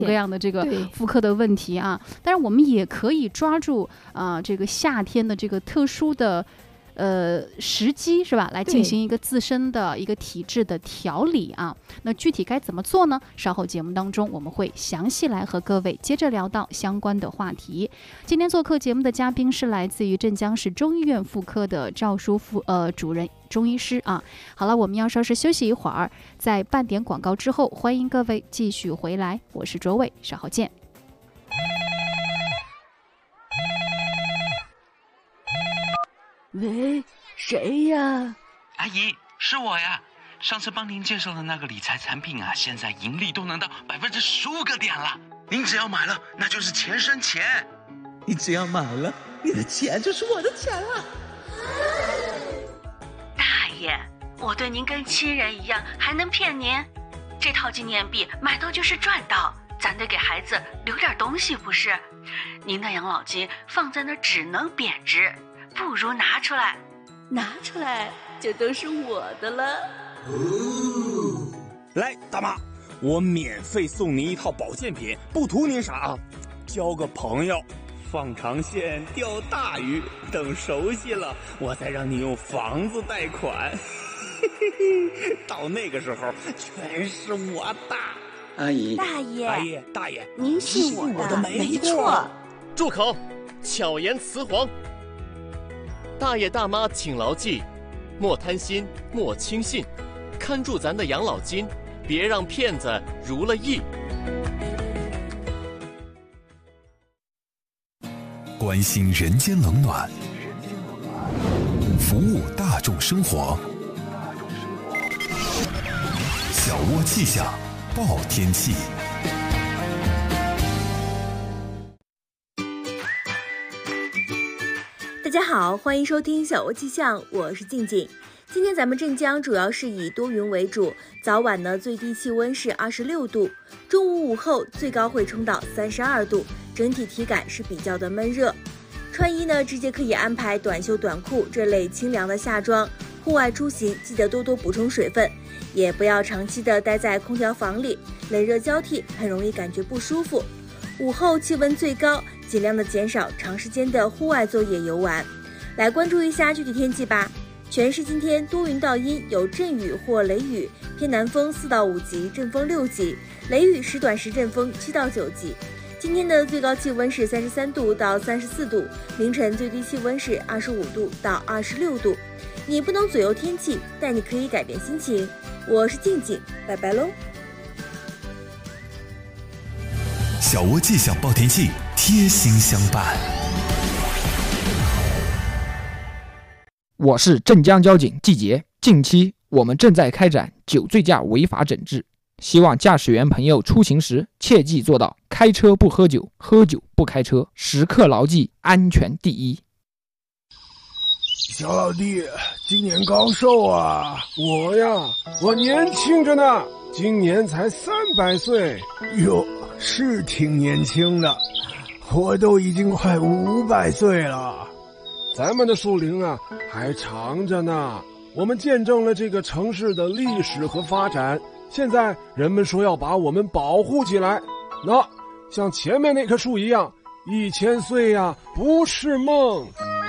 各样的这个妇科的问题啊。但是我们也可以抓住这个夏天的这个特殊的时机，是吧，来进行一个自身的一个体质的调理啊。那具体该怎么做呢？稍后节目当中我们会详细来和各位接着聊到相关的话题。今天做客节目的嘉宾是来自于镇江市中医院妇科的赵淑主任中医师啊。好了，我们要稍事休息一会儿，在半点广告之后，欢迎各位继续回来，我是卓伟，稍后见。 喂，谁呀？ 阿姨，是我呀。上次帮您介绍的那个理财产品啊，现在盈利都能到15%个点了。您只要买了，那就是钱生钱。 你只要买了，你的钱就是我的钱了。 大爷，我对您跟亲人一样，还能骗您？这套纪念币买到就是赚到，咱得给孩子留点东西不是？您的养老金放在那只能贬值，不如拿出来就都是我的了。 来，大妈，我免费送您一套保健品，不图您啥啊，交个朋友，放长线钓大鱼，等熟悉了，我再让你用房子贷款。到那个时候，全是我的。 阿姨， 大爷， 您信我的没错。 住口！巧言辞黄。大爷大妈请牢记，莫贪心，莫轻信，看住咱的养老金，别让骗子如了意。 关心人间冷暖，服务大众生活。小窝气象报天气。 大家好，欢迎收听小窝气象，我是静静。今天咱们镇江主要是以多云为主，早晚呢最低气温是26度，中午午后最高会冲到32度，整体体感是比较的闷热。穿衣呢直接可以安排短袖短裤这类清凉的夏装，户外出行记得多多补充水分，也不要长期的待在空调房里，冷热交替很容易感觉不舒服。午后气温最高，尽量的减少长时间的户外作业游玩。来关注一下具体天气吧。全市今天多云到阴，有阵雨或雷雨，偏南风4到5级，阵风6级，雷雨时短时阵风7到9级。今天的最高气温是33度到34度，凌晨最低气温是25度到26度。你不能左右天气，但你可以改变心情。我是静静，拜拜喽。 小窝气象报天气，贴心相伴。 我是镇江交警季杰，近期我们正在开展酒醉驾违法整治，希望驾驶员朋友出行时切记做到开车不喝酒，喝酒不开车，时刻牢记安全第一。 小老弟，今年高寿啊？我年轻着呢，今年才300岁。哟，是挺年轻的，我都已经快500岁了。咱们的树龄啊还长着呢，我们见证了这个城市的历史和发展，现在人们说要把我们保护起来，那像前面那棵树一样，1000岁呀不是梦。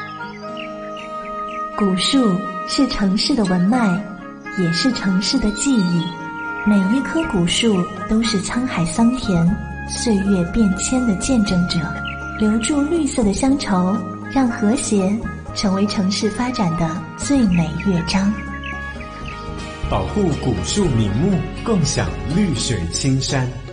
古树是城市的文脉，也是城市的记忆，每一棵古树都是沧海桑田岁月变迁的见证者，留住绿色的乡愁，让和谐成为城市发展的最美乐章。 保护古树名木，共享绿水青山。